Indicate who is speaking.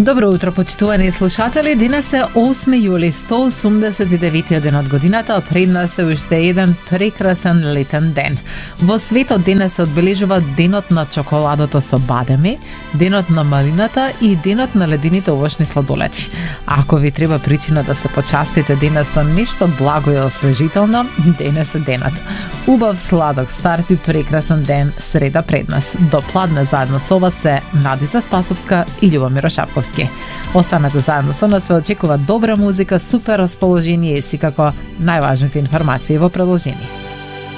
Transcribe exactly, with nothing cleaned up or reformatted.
Speaker 1: Добро утро, почитувани слушатели. Денес е осми јули, сто осумдесет и деветиот ден од годината, а пред нас е уште еден прекрасен летен ден. Во светот денес се одбележува денот на чоколадото со бадеми, денот на малината и денот на ледените овошни сладоледи. Ако ви треба причина да се почастите денес со нешто благо и освежително, денес е денот. Убав сладок старт и прекрасен ден среда пред нас. До пладне заедно со вас се Надица Спасовска и Љубомир Шапковски. Останете заедно со нас, се очекува добра музика, супер расположение и секако најважните информации во продолжение.